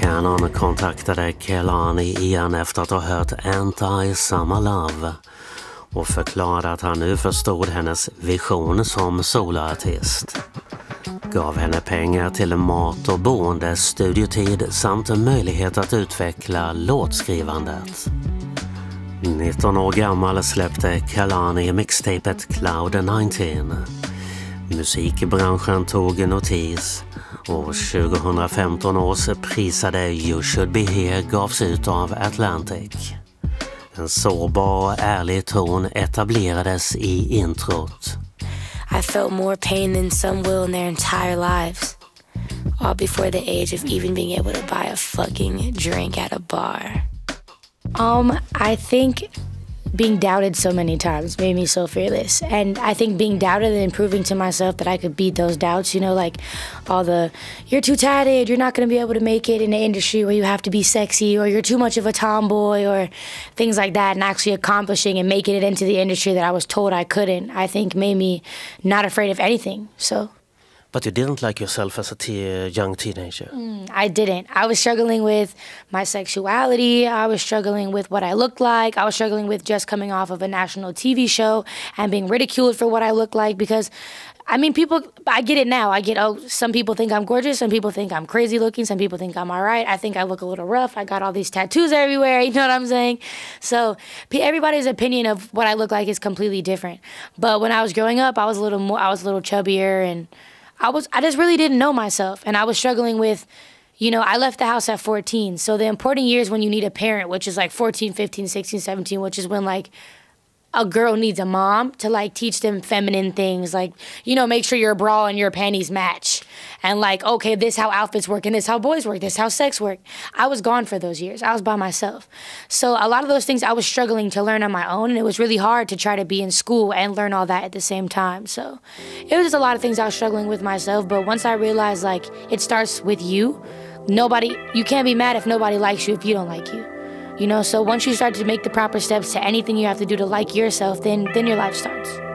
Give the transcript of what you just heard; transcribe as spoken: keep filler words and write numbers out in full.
Cannon kontaktade Kehlani igen efter att ha hört Anti-Summer Love och förklarade att han nu förstod hennes vision som soloartist. Gav henne pengar till mat och boende, studiotid samt en möjlighet att utveckla låtskrivandet. nitton år gammal släppte Kehlani mixtapet Cloud nitton. Musikbranschen tog notis och tjugohundrafemton års prisade You Should Be Here gavs ut av Atlantic. En sårbar och ärlig ton etablerades i introt. I felt more pain than some will in their entire lives. All before the age of even being able to buy a fucking drink at a bar. Um, I think being doubted so many times made me so fearless. And I think being doubted and proving to myself that I could beat those doubts, you know, like all the, you're too tatted, you're not going to be able to make it in an industry where you have to be sexy, or you're too much of a tomboy, or things like that, and actually accomplishing and making it into the industry that I was told I couldn't, I think made me not afraid of anything, so... But you didn't like yourself as a te- young teenager. Mm, I didn't. I was struggling with my sexuality. I was struggling with what I looked like. I was struggling with just coming off of a national T V show and being ridiculed for what I look like because, I mean, people, I get it now. I get, oh, some people think I'm gorgeous. Some people think I'm crazy looking. Some people think I'm all right. I think I look a little rough. I got all these tattoos everywhere. You know what I'm saying? So everybody's opinion of what I look like is completely different. But when I was growing up, I was a little more, I was a little chubbier, and I was, I just really didn't know myself, and I was struggling with, you know, I left the house at fourteen, so the important years when you need a parent, which is like fourteen, fifteen, sixteen, seventeen, which is when like a girl needs a mom to like teach them feminine things, like, you know, make sure your bra and your panties match, and like, okay, this how outfits work, and this how boys work, this how sex work. I was gone for those years. I was by myself. So a lot of those things I was struggling to learn on my own, and it was really hard to try to be in school and learn all that at the same time. So it was just a lot of things I was struggling with myself, but once I realized like it starts with you, nobody, you can't be mad if nobody likes you if you don't like you. You know, so once you start to make the proper steps to anything you have to do to like yourself, then then your life starts.